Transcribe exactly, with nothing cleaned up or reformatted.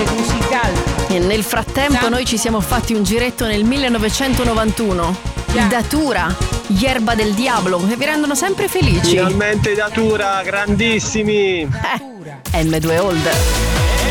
musicale. E nel frattempo noi ci siamo fatti un giretto nel millenovecentonovantuno. I Datura, gli Erba del Diablo, che vi rendono sempre felici. Finalmente i Datura, grandissimi. Eh, emme due Old.